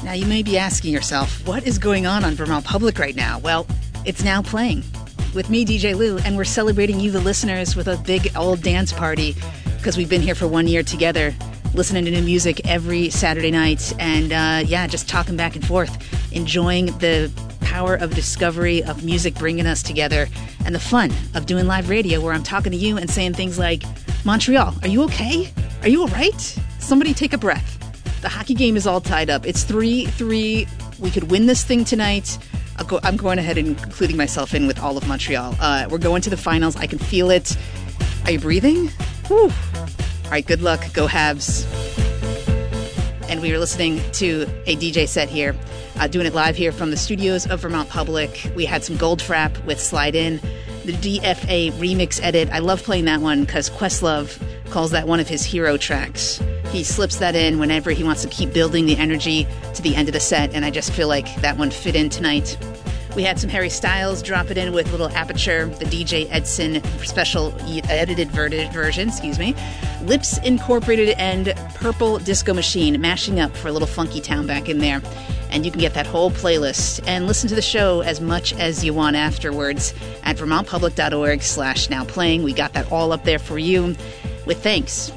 Now, you may be asking yourself, what is going on Vermont Public right now? Well, it's Now Playing with me, DJ Lou, and we're celebrating you, the listeners, with a big old dance party because we've been here for 1 year together, listening to new music every Saturday night and, just talking back and forth, enjoying the power of discovery of music bringing us together and the fun of doing live radio where I'm talking to you and saying things like, Montreal, are you okay? Are you all right? Somebody take a breath. The hockey game is all tied up. It's 3-3. We could win this thing tonight. I'm going ahead and including myself in with all of Montreal. We're going to the finals. I can feel it. Are you breathing? Whew. All right, good luck. Go Habs. And we were listening to a DJ set here, doing it live here from the studios of Vermont Public. We had some Goldfrapp with Slide In, the DFA remix edit. I love playing that one because Questlove calls that one of his hero tracks. He slips that in whenever he wants to keep building the energy to the end of the set, and I just feel like that one fit in tonight. We had some Harry Styles drop it in with Little Aperture, the DJ Edson special edited version, Lips Incorporated, and Purple Disco Machine mashing up for a little funky town back in there. And you can get that whole playlist and listen to the show as much as you want afterwards at vermontpublic.org/nowplaying. We got that all up there for you. With thanks.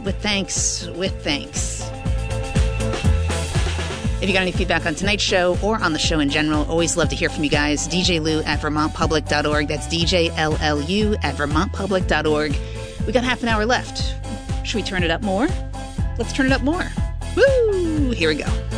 If you got any feedback on tonight's show or on the show in general, always love to hear from you guys. DJ Lou at vermontpublic.org. That's DJLLU at vermontpublic.org. We got half an hour left. Should we turn it up more? Let's turn it up more. Woo! Here we go.